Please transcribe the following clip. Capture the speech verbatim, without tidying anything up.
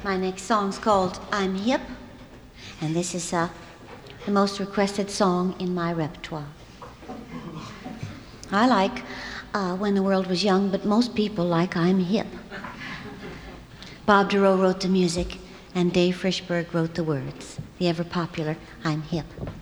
My next song's called I'm Hip, and this is uh, the most requested song in my repertoire. I like uh, When the World Was Young, but most people like I'm Hip. Bob Dorough wrote the music, and Dave Frischberg wrote the words. The ever popular I'm Hip.